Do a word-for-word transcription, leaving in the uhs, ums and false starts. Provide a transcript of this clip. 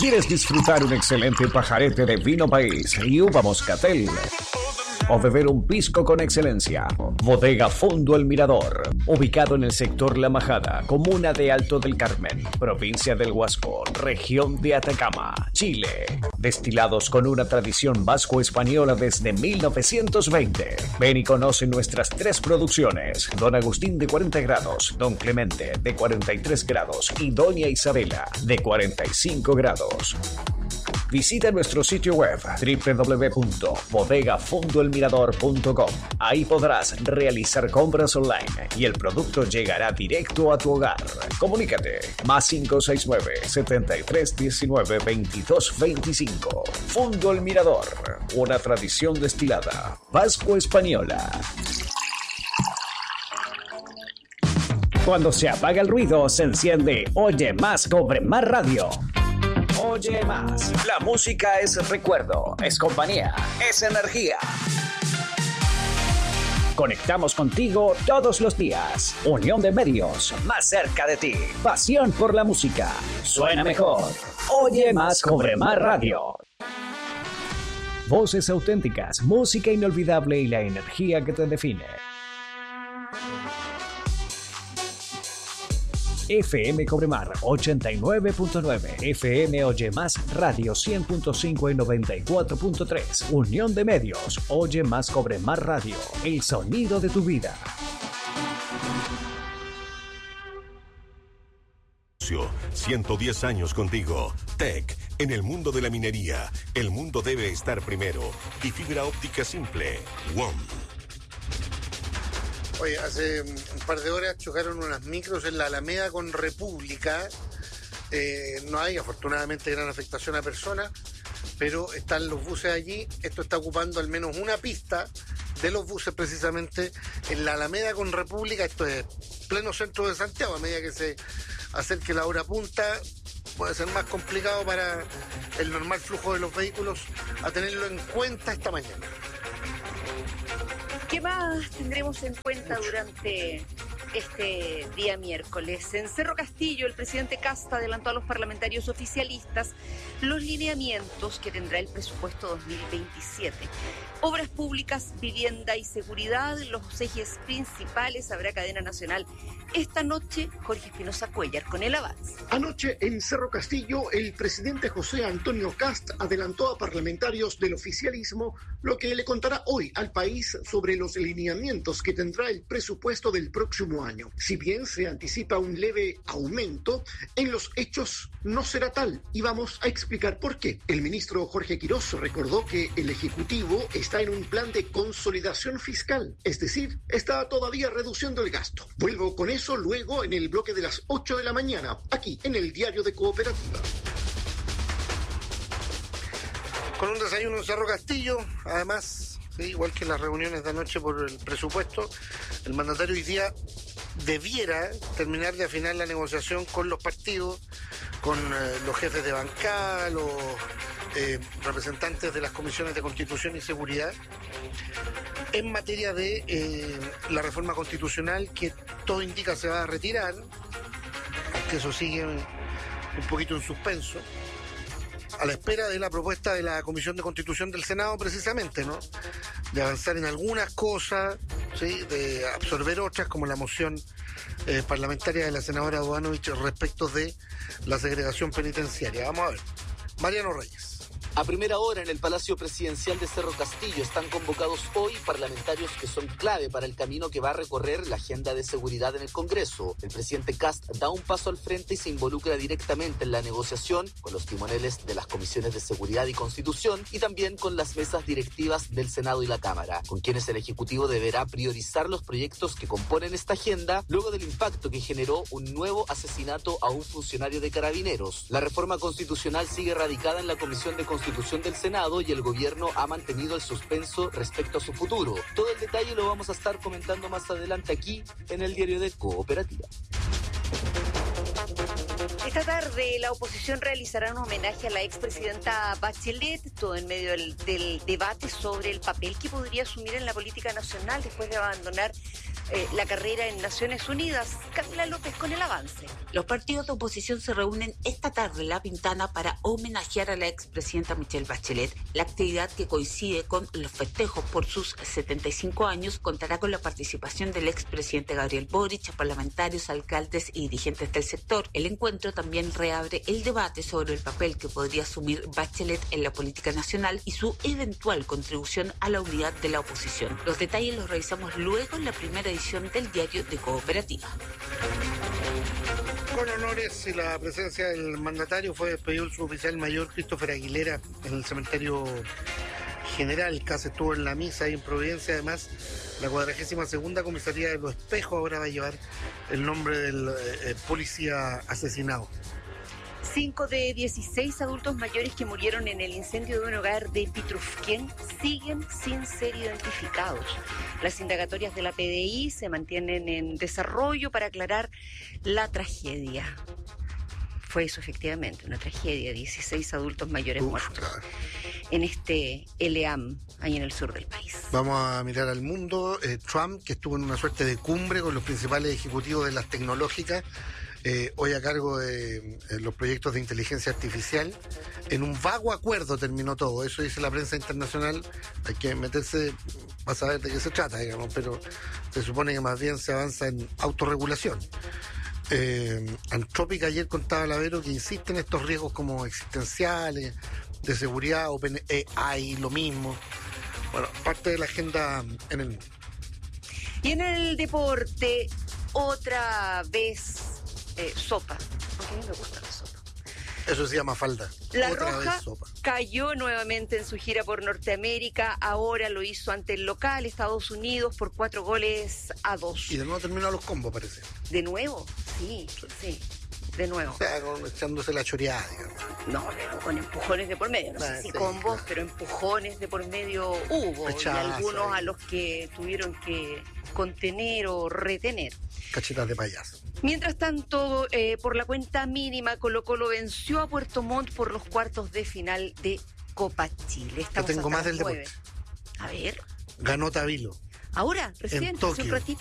¿Quieres disfrutar un excelente pajarete de vino país y uva moscatel? ¿O beber un pisco con excelencia? Bodega Fondo El Mirador, ubicado en el sector La Majada, comuna de Alto del Carmen, provincia del Huasco, región de Atacama, Chile. Destilados con una tradición vasco-española desde mil novecientos veinte. Ven y conoce nuestras tres producciones: Don Agustín de cuarenta grados, Don Clemente de cuarenta y tres grados y Doña Isabela de cuarenta y cinco grados. Visita nuestro sitio web doble u doble u doble u punto bodega fondo el mirador punto com. Ahí podrás realizar compras online y el producto llegará directo a tu hogar. Comunícate más cinco seis nueve, setenta y tres diecinueve, veintidós veinticinco. Fondo El Mirador, una tradición destilada vasco-española. Cuando se apaga el ruido, se enciende Oye Más, Cobre Más Radio. Oye Más. La música es recuerdo, es compañía, es energía. Conectamos contigo todos los días. Unión de medios, más cerca de ti. Pasión por la música. Suena mejor. Oye Más, Cobre Más Radio. Voces auténticas, música inolvidable y la energía que te define. F M Cobremar ochenta y nueve punto nueve, F M Oye Más Radio cien punto cinco y noventa y cuatro punto tres. Unión de medios, Oye Más Cobremar Radio, el sonido de tu vida. ciento diez años contigo. Tech, en el mundo de la minería, el mundo debe estar primero. Y fibra óptica simple, WOM. Oye, hace un par de horas chocaron unas micros en la Alameda con República. Eh, no hay afortunadamente gran afectación a personas, pero están los buses allí. Esto está ocupando al menos una pista de los buses precisamente en la Alameda con República. Esto es pleno centro de Santiago. A medida que se acerque la hora punta, puede ser más complicado para el normal flujo de los vehículos, a tenerlo en cuenta esta mañana. ¿Qué más tendremos en cuenta durante este día miércoles? En Cerro Castillo, el presidente Kast adelantó a los parlamentarios oficialistas los lineamientos que tendrá el presupuesto dos mil veintisiete. Obras públicas, vivienda y seguridad, los ejes principales. Habrá cadena nacional esta noche. Jorge Espinosa Cuellar con el avance. Anoche en Cerro Castillo, el presidente José Antonio Kast adelantó a parlamentarios del oficialismo lo que le contará hoy al país sobre los lineamientos que tendrá el presupuesto del próximo año. Si bien se anticipa un leve aumento, en los hechos no será tal, y vamos a explicar por qué. El ministro Jorge Quirós recordó que el Ejecutivo está en un plan de consolidación fiscal, es decir, está todavía reduciendo el gasto. Vuelvo con eso luego en el bloque de las ocho de la mañana, aquí en el Diario de Cooperativa. Con un desayuno en Cerro Castillo, además, sí, igual que las reuniones de anoche por el presupuesto, el mandatario hoy día debiera terminar de afinar la negociación con los partidos, con eh, los jefes de bancada, los eh, representantes de las comisiones de Constitución y Seguridad, en materia de eh, la reforma constitucional, que todo indica se va a retirar, que eso sigue un, un poquito en suspenso, a la espera de la propuesta de la Comisión de Constitución del Senado, precisamente, ¿no? De avanzar en algunas cosas, ¿sí? De absorber otras, como la moción eh, parlamentaria de la senadora Duanovich respecto de la segregación penitenciaria. Vamos a ver. Mariano Reyes. A primera hora en el Palacio Presidencial de Cerro Castillo están convocados hoy parlamentarios que son clave para el camino que va a recorrer la agenda de seguridad en el Congreso. El presidente Kast da un paso al frente y se involucra directamente en la negociación con los timoneles de las comisiones de Seguridad y Constitución y también con las mesas directivas del Senado y la Cámara, con quienes el Ejecutivo deberá priorizar los proyectos que componen esta agenda luego del impacto que generó un nuevo asesinato a un funcionario de Carabineros. La reforma constitucional sigue radicada en la Comisión de Constitución del Senado y el gobierno ha mantenido el suspenso respecto a su futuro. Todo el detalle lo vamos a estar comentando más adelante aquí en el Diario de Cooperativa. Esta tarde la oposición realizará un homenaje a la expresidenta Bachelet, todo en medio del, del debate sobre el papel que podría asumir en la política nacional después de abandonar eh, la carrera en Naciones Unidas. Camila López con el avance. Los partidos de oposición se reúnen esta tarde en La Pintana para homenajear a la expresidenta Michelle Bachelet. La actividad, que coincide con los festejos por sus setenta y cinco años, contará con la participación del expresidente Gabriel Boric, parlamentarios, alcaldes y dirigentes del sector. El encuentro también reabre el debate sobre el papel que podría asumir Bachelet en la política nacional y su eventual contribución a la unidad de la oposición. Los detalles los revisamos luego en la primera edición del Diario de Cooperativa. Con honores y la presencia del mandatario fue despedido el suboficial mayor Christopher Aguilera en el cementerio general. Casi estuvo en la misa y en Providencia. Además, la cuadragésima segunda comisaría de Los Espejos ahora va a llevar el nombre del eh, policía asesinado. Cinco de dieciséis adultos mayores que murieron en el incendio de un hogar de Pitrufquén siguen sin ser identificados. Las indagatorias de la P D I se mantienen en desarrollo para aclarar la tragedia. Fue eso, efectivamente, una tragedia. dieciséis adultos mayores Uf, muertos claro. en este L E A M, ahí en el sur del país. Vamos a mirar al mundo. Eh, Trump, que estuvo en una suerte de cumbre con los principales ejecutivos de las tecnológicas, Eh, hoy a cargo de eh, los proyectos de inteligencia artificial. En un vago acuerdo terminó todo, eso dice la prensa internacional. Hay que meterse para saber de qué se trata, digamos, pero se supone que más bien se avanza en autorregulación. Eh, Anthropic ayer contaba Lavero que insiste en estos riesgos como existenciales, de seguridad. OpenAI lo mismo. Bueno, parte de la agenda en el mundo. Y en el deporte, otra vez Eh, sopa, porque a mí me gusta la sopa. Eso se llama falda. La Otra Roja vez sopa. Cayó nuevamente en su gira por Norteamérica. Ahora lo hizo ante el local Estados Unidos por cuatro goles a dos. Y de nuevo terminó a los combos, parece. ¿De nuevo? Sí, sí, de nuevo. O sea, con, echándose la choreada, digamos. No, pero con empujones de por medio. No ah, sé si sí, combos, claro. Pero empujones de por medio hubo. Pechazo, y algunos ahí. A los que tuvieron que contener o retener. Cachetas de payaso. Mientras tanto, eh, por la cuenta mínima, Colo-Colo venció a Puerto Montt por los cuartos de final de Copa Chile. Estamos Yo tengo más del deporte. A ver. Ganó Tabilo. Ahora, recién, hace un ratito.